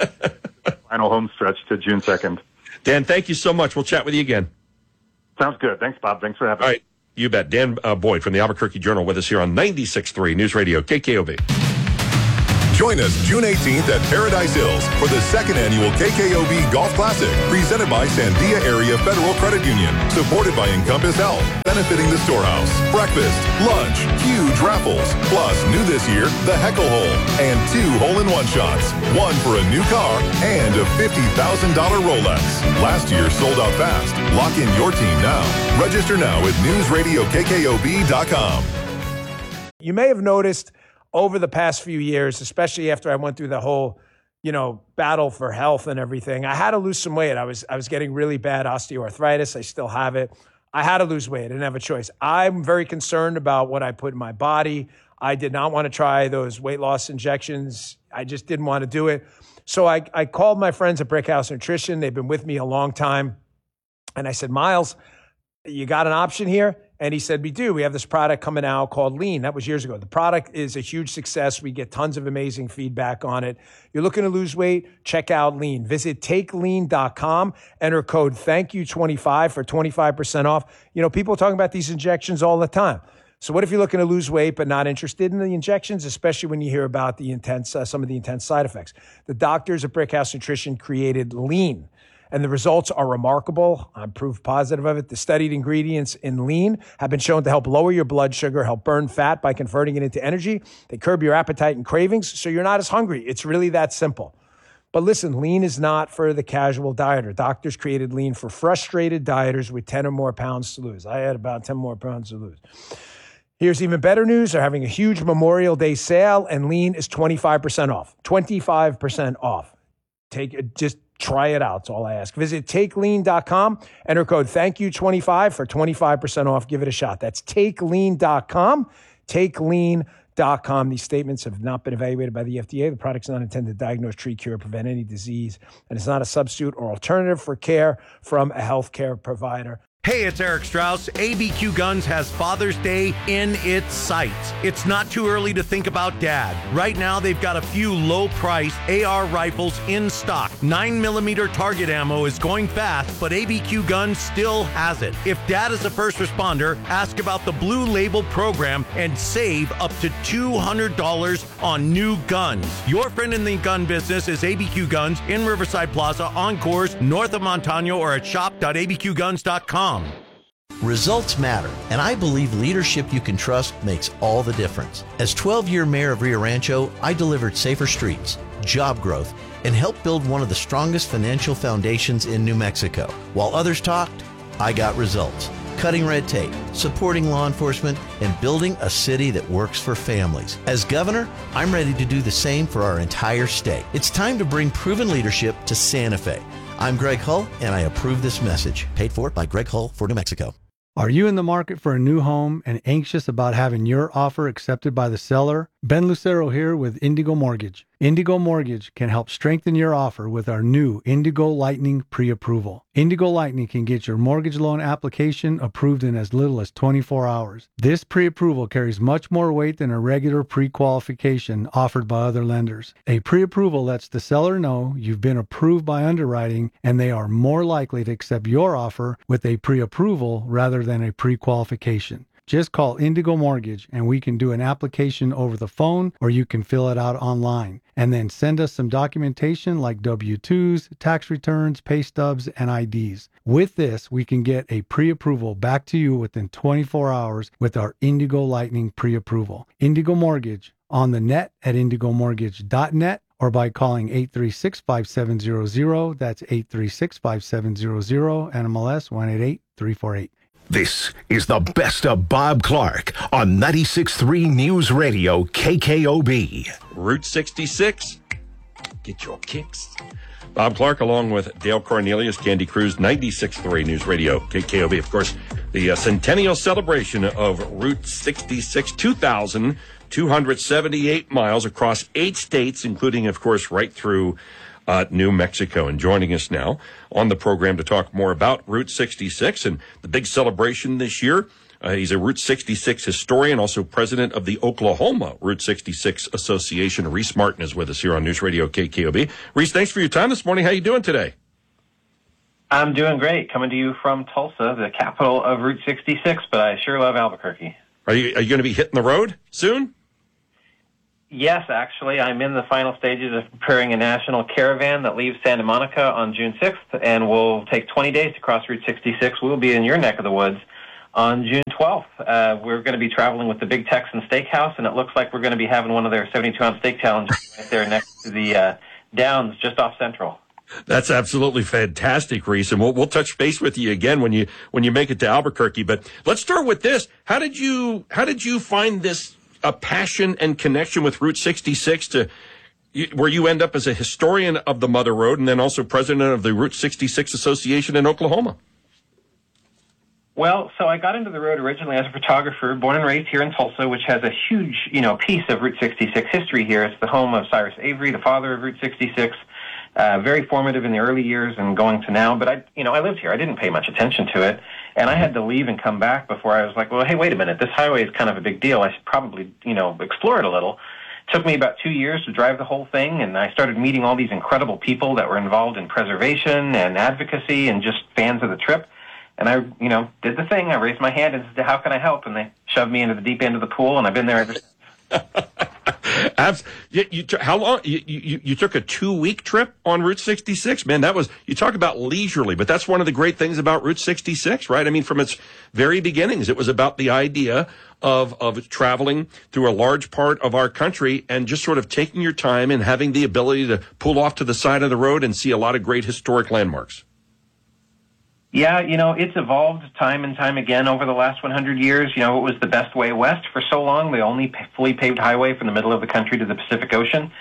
Final home stretch to June 2nd. Dan, thank you so much. We'll chat with you again. Sounds good. Thanks, Bob. Thanks for having me. All right. You bet. Dan Boyd from the Albuquerque Journal with us here on 96.3 News Radio KKOB. Join us June 18th at Paradise Hills for the second annual KKOB Golf Classic, presented by Sandia Area Federal Credit Union, supported by Encompass Health, benefiting the Storehouse. Breakfast, lunch, huge raffles, plus new this year, the Heckle Hole, and 2 hole-in-one shots, one for a new car and a $50,000 Rolex. Last year sold out fast. Lock in your team now. Register now at newsradiokkob.com. You may have noticed over the past few years, especially after I went through the whole, battle for health and everything, I had to lose some weight. I was getting really bad osteoarthritis. I still have it. I had to lose weight. I didn't have a choice. I'm very concerned about what I put in my body. I did not want to try those weight loss injections. I just didn't want to do it. So I called my friends at Brickhouse Nutrition. They've been with me a long time. And I said, Miles, you got an option here? And he said, we do. We have this product coming out called Lean. That was years ago. The product is a huge success. We get tons of amazing feedback on it. You're looking to lose weight? Check out Lean. Visit takelean.com. Enter code THANKYOU25 for 25% off. People are talking about these injections all the time. So what if you're looking to lose weight but not interested in the injections, especially when you hear about the some of the intense side effects? The doctors at Brickhouse Nutrition created Lean, and the results are remarkable. I'm proof positive of it. The studied ingredients in Lean have been shown to help lower your blood sugar, help burn fat by converting it into energy. They curb your appetite and cravings, so you're not as hungry. It's really that simple. But listen, Lean is not for the casual dieter. Doctors created Lean for frustrated dieters with 10 or more pounds to lose. I had about 10 more pounds to lose. Here's even better news. They're having a huge Memorial Day sale, and Lean is 25% off. 25% off. Just try it out. That's all I ask. Visit takelean.com. Enter code THANKYOU25 for 25% off. Give it a shot. That's takelean.com. Takelean.com. These statements have not been evaluated by the FDA. The product's not intended to diagnose, treat, cure, or prevent any disease, and it's not a substitute or alternative for care from a healthcare provider. Hey, it's Eric Strauss. ABQ Guns has Father's Day in its sights. It's not too early to think about Dad. Right now, they've got a few low-priced AR rifles in stock. 9mm target ammo is going fast, but ABQ Guns still has it. If Dad is a first responder, ask about the Blue Label program and save up to $200 on new guns. Your friend in the gun business is ABQ Guns in Riverside Plaza, on Coors, north of Montano, or at shop.abqguns.com. Results matter, and I believe leadership you can trust makes all the difference. As 12-year mayor of Rio Rancho, I delivered safer streets, job growth, and helped build one of the strongest financial foundations in New Mexico. While others talked, I got results. Cutting red tape, supporting law enforcement, and building a city that works for families. As governor, I'm ready to do the same for our entire state. It's time to bring proven leadership to Santa Fe. I'm Greg Hull, and I approve this message. Paid for by Greg Hull for New Mexico. Are you in the market for a new home and anxious about having your offer accepted by the seller? Ben Lucero here with Indigo Mortgage. Indigo Mortgage can help strengthen your offer with our new Indigo Lightning pre-approval. Indigo Lightning can get your mortgage loan application approved in as little as 24 hours. This pre-approval carries much more weight than a regular pre-qualification offered by other lenders. A pre-approval lets the seller know you've been approved by underwriting and they are more likely to accept your offer with a pre-approval rather than a pre-qualification. Just call Indigo Mortgage and we can do an application over the phone, or you can fill it out online. And then send us some documentation like W-2s, tax returns, pay stubs, and IDs. With this, we can get a pre-approval back to you within 24 hours with our Indigo Lightning pre-approval. Indigo Mortgage on the net at indigomortgage.net or by calling 836-5700. That's 836-5700, NMLS 188348. This is the best of Bob Clark on 96.3 News Radio KKOB. Route 66. get your kicks. Bob Clark, along with Dale Cornelius, Candy Cruz, 96.3 News Radio, KKOB. Of course, the centennial celebration of Route 66, 2,278 miles across 8 states, including, of course, right through New Mexico. And joining us now on the program to talk more about Route 66 and the big celebration this year. He's a Route 66 historian, also president of the Oklahoma Route 66 Association. Reese Martin is with us here on News Radio KKOB. Reese, thanks for your time this morning. How are you doing today? I'm doing great. Coming to you from Tulsa, the capital of Route 66, but I sure love Albuquerque. Are you going to be hitting the road soon? Yes, actually. I'm in the final stages of preparing a national caravan that leaves Santa Monica on June 6th and will take 20 days to cross Route 66. We'll be in your neck of the woods on June 12th. We're going to be traveling with the Big Texan Steakhouse, and it looks like we're going to be having one of their 72-ounce steak challenges right there next to the Downs, just off Central. That's absolutely fantastic, Reese, and we'll touch base with you again when you make it to Albuquerque. But let's start with this. How did you find this a passion and connection with Route 66 to where you end up as a historian of the Mother Road and then also president of the Route 66 Association in Oklahoma? Well, so I got into the road originally as a photographer, born and raised here in Tulsa, which has a huge, piece of Route 66 history here. It's the home of Cyrus Avery, the father of Route 66. Very formative in the early years and going to now. But I lived here. I didn't pay much attention to it. And I had to leave and come back before I was like, well, hey, wait a minute. This highway is kind of a big deal. I should probably, explore it a little. It took me about 2 years to drive the whole thing. And I started meeting all these incredible people that were involved in preservation and advocacy and just fans of the trip. And I, did the thing. I raised my hand and said, how can I help? And they shoved me into the deep end of the pool, and I've been there ever since. How long? You took a 2-week trip on Route 66? Man, you talk about leisurely, but that's one of the great things about Route 66, right? I mean, from its very beginnings, it was about the idea of traveling through a large part of our country and just sort of taking your time and having the ability to pull off to the side of the road and see a lot of great historic landmarks. Yeah, it's evolved time and time again over the last 100 years. It was the best way west for so long, the only fully paved highway from the middle of the country to the Pacific Ocean,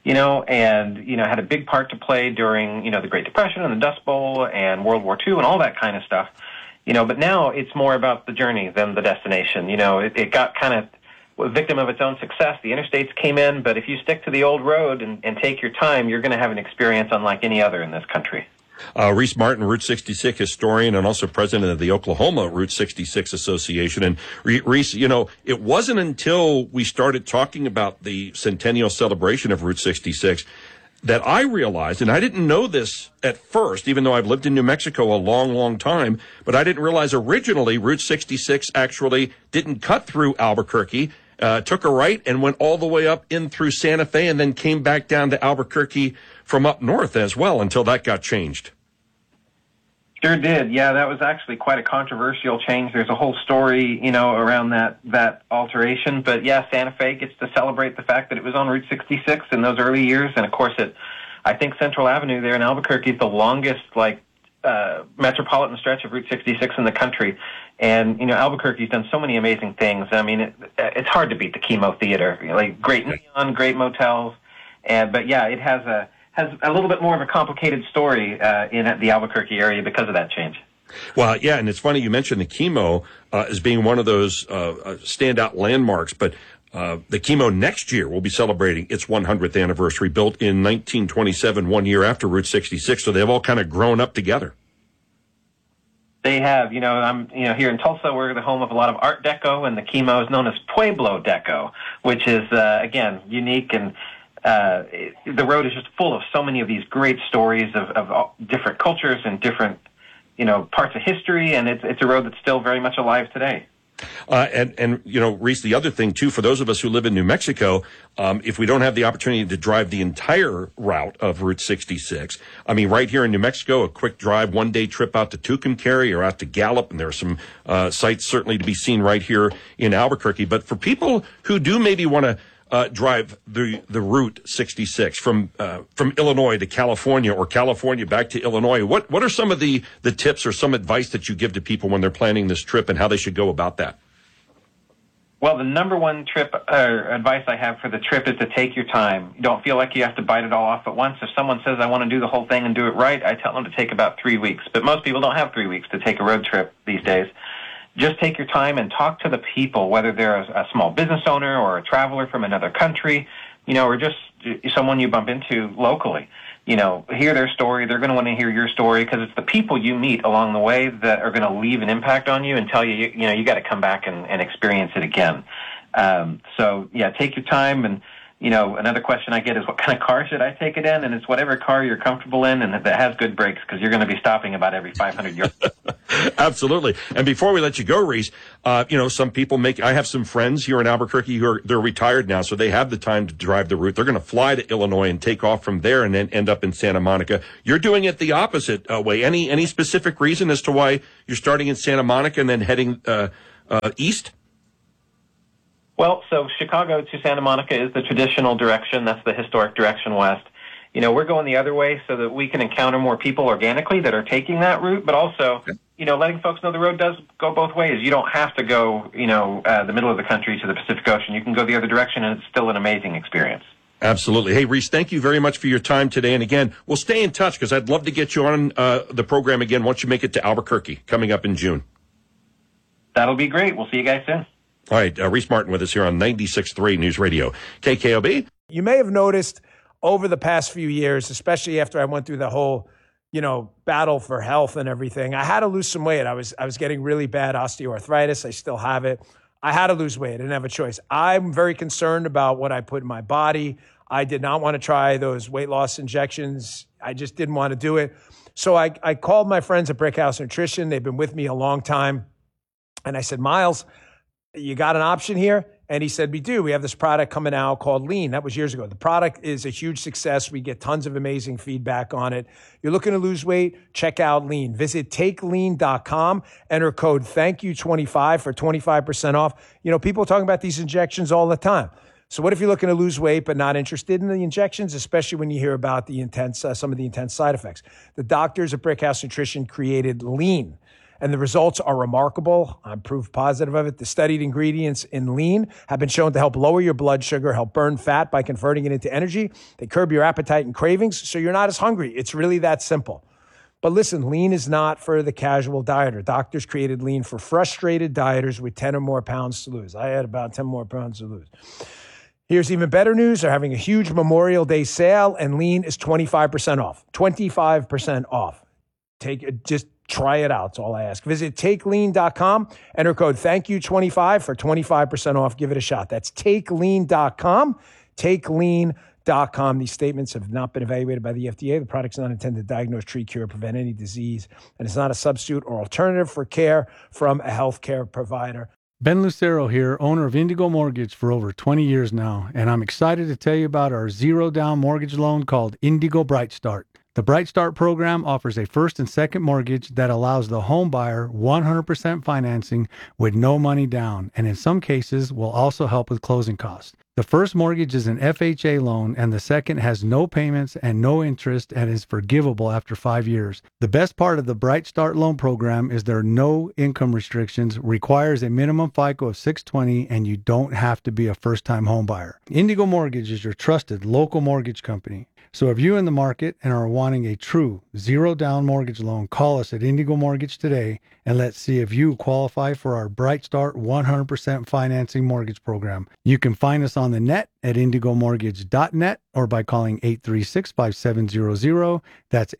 and had a big part to play during, the Great Depression and the Dust Bowl and World War II and all that kind of stuff. But now it's more about the journey than the destination. It got kind of a victim of its own success. The interstates came in, but if you stick to the old road and take your time, you're going to have an experience unlike any other in this country. Reese Martin, Route 66 historian and also president of the Oklahoma Route 66 Association. And Reese, it wasn't until we started talking about the centennial celebration of Route 66 that I realized, and I didn't know this at first, even though I've lived in New Mexico a long, long time, but I didn't realize originally Route 66 actually didn't cut through Albuquerque, took a right and went all the way up in through Santa Fe and then came back down to Albuquerque from up north as well until that got changed. Sure did. Yeah, that was actually quite a controversial change. There's a whole story, around that alteration. But yeah, Santa Fe gets to celebrate the fact that it was on Route 66 in those early years. And of course, I think Central Avenue there in Albuquerque is the longest, metropolitan stretch of Route 66 in the country. And, Albuquerque's done so many amazing things. I mean, it's hard to beat the Chemo Theater. Great neon, great motels. But yeah, it has a little bit more of a complicated story in the Albuquerque area because of that change. Well, yeah, and it's funny you mentioned the Chemo as being one of those standout landmarks, but the Chemo next year will be celebrating its 100th anniversary, built in 1927, 1 year after Route 66, so they've all kind of grown up together. They have. I'm here in Tulsa, we're the home of a lot of Art Deco, and the Chemo is known as Pueblo Deco, which is, again, unique and the road is just full of so many of these great stories of different cultures and different, parts of history, and it's a road that's still very much alive today. And Reese, the other thing too, for those of us who live in New Mexico, if we don't have the opportunity to drive the entire route of Route 66, I mean, right here in New Mexico, a quick drive, 1 day trip out to Tucumcari or out to Gallup, and there are some sites certainly to be seen right here in Albuquerque. But for people who do maybe want to drive the Route 66 from Illinois to California or California back to Illinois, what are some of the tips or some advice that you give to people when they're planning this trip and how they should go about that? Well, the number one advice I have for the trip is to take your time. You don't feel like you have to bite it all off at once. If someone says, I want to do the whole thing and do it right, I tell them to take about 3 weeks. But most people don't have 3 weeks to take a road trip these days. Just take your time and talk to the people, whether they're a small business owner or a traveler from another country, or just someone you bump into locally. Hear their story. They're going to want to hear your story because it's the people you meet along the way that are going to leave an impact on you and tell you, you got to come back and experience it again. Take your time. And, another question I get is what kind of car should I take it in? And it's whatever car you're comfortable in and that has good brakes because you're going to be stopping about every 500 yards. Absolutely. And before we let you go, Reese, some people I have some friends here in Albuquerque they're retired now, so they have the time to drive the route. They're going to fly to Illinois and take off from there and then end up in Santa Monica. You're doing it the opposite way. Any specific reason as to why you're starting in Santa Monica and then heading east? Well, so Chicago to Santa Monica is the traditional direction. That's the historic direction west. We're going the other way so that we can encounter more people organically that are taking that route, but also, letting folks know the road does go both ways. You don't have to go, the middle of the country to the Pacific Ocean. You can go the other direction, and it's still an amazing experience. Absolutely. Hey, Reese, thank you very much for your time today. And again, we'll stay in touch because I'd love to get you on the program again once you make it to Albuquerque coming up in June. That'll be great. We'll see you guys soon. All right, Reese Martin with us here on 96.3 News Radio, KKOB. You may have noticed over the past few years, especially after I went through the whole, battle for health and everything, I had to lose some weight. I was getting really bad osteoarthritis. I still have it. I had to lose weight. I didn't have a choice. I'm very concerned about what I put in my body. I did not want to try those weight loss injections. I just didn't want to do it. So I called my friends at Brickhouse Nutrition. They've been with me a long time. And I said, Miles, you got an option here? And he said, we do. We have this product coming out called Lean. That was years ago. The product is a huge success. We get tons of amazing feedback on it. You're looking to lose weight? Check out Lean. Visit takelean.com. Enter code THANKYOU25 for 25% off. People are talking about these injections all the time. So what if you're looking to lose weight but not interested in the injections, especially when you hear about the some of the intense side effects? The doctors at Brickhouse Nutrition created Lean. And the results are remarkable. I'm proof positive of it. The studied ingredients in Lean have been shown to help lower your blood sugar, help burn fat by converting it into energy. They curb your appetite and cravings, so you're not as hungry. It's really that simple. But listen, Lean is not for the casual dieter. Doctors created Lean for frustrated dieters with 10 or more pounds to lose. I had about 10 more pounds to lose. Here's even better news. They're having a huge Memorial Day sale, and Lean is 25% off. 25% off. Just try it out. That's all I ask. Visit takelean.com. Enter code THANKYOU25 for 25% off. Give it a shot. That's takelean.com. Takelean.com. These statements have not been evaluated by the FDA. The product's not intended to diagnose, treat, cure, prevent any disease, and it's not a substitute or alternative for care from a healthcare provider. Ben Lucero here, owner of Indigo Mortgage for over 20 years now, and I'm excited to tell you about our zero-down mortgage loan called Indigo Bright Start. The Bright Start program offers a first and second mortgage that allows the home buyer 100% financing with no money down, and in some cases will also help with closing costs. The first mortgage is an FHA loan, and the second has no payments and no interest and is forgivable after 5 years. The best part of the Bright Start loan program is there are no income restrictions, requires a minimum FICO of 620, and you don't have to be a first-time home buyer. Indigo Mortgage is your trusted local mortgage company. So if you're in the market and are wanting a true zero-down mortgage loan, call us at Indigo Mortgage today, and let's see if you qualify for our Bright Start 100% financing mortgage program. You can find us on the net at indigomortgage.net or by calling 836-5700. That's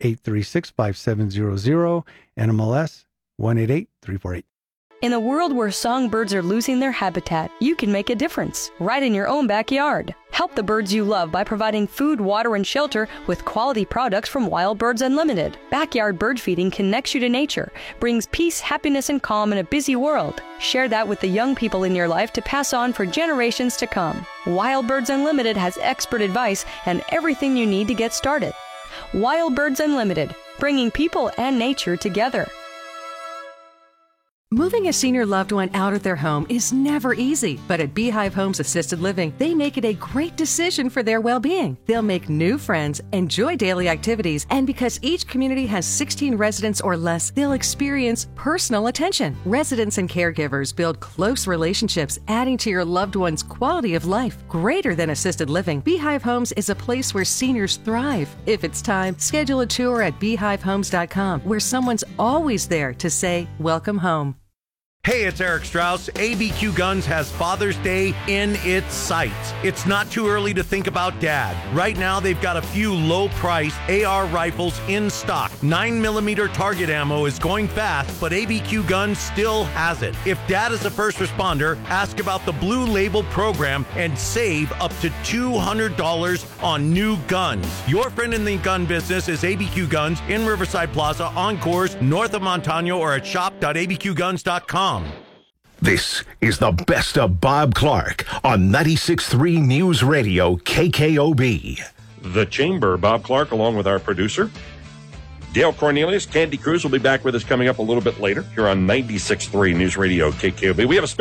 836-5700, NMLS 188348. In a world where songbirds are losing their habitat, you can make a difference right in your own backyard. Help the birds you love by providing food, water, and shelter with quality products from Wild Birds Unlimited. Backyard bird feeding connects you to nature, brings peace, happiness, and calm in a busy world. Share that with the young people in your life to pass on for generations to come. Wild Birds Unlimited has expert advice and everything you need to get started. Wild Birds Unlimited, bringing people and nature together. Moving a senior loved one out of their home is never easy, but at Beehive Homes Assisted Living, they make it a great decision for their well-being. They'll make new friends, enjoy daily activities, and because each community has 16 residents or less, they'll experience personal attention. Residents and caregivers build close relationships, adding to your loved one's quality of life. Greater than assisted living, Beehive Homes is a place where seniors thrive. If it's time, schedule a tour at beehivehomes.com, where someone's always there to say, welcome home. Hey, it's Eric Strauss. ABQ Guns has Father's Day in its sights. It's not too early to think about Dad. Right now, they've got a few low-priced AR rifles in stock. 9mm target ammo is going fast, but ABQ Guns still has it. If Dad is a first responder, ask about the Blue Label program and save up to $200 on new guns. Your friend in the gun business is ABQ Guns in Riverside Plaza, Encores, north of Montano, or at shop.abqguns.com. This is the best of Bob Clark on 96.3 News Radio KKOB. The Chamber, Bob Clark, along with our producer, Dale Cornelius. Candy Cruz will be back with us coming up a little bit later here on 96.3 News Radio KKOB. We have a